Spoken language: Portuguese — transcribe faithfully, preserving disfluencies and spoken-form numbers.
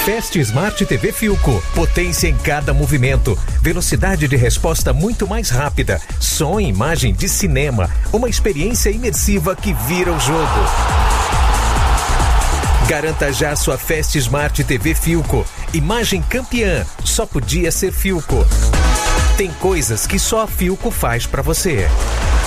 Fast Smart T V Philco. Potência em cada movimento. Velocidade de resposta muito mais rápida. Som e imagem de cinema. Uma experiência imersiva que vira o jogo. Garanta já sua Fast Smart T V Philco. Imagem campeã. Só podia ser Philco. Tem coisas que só a Philco faz pra você.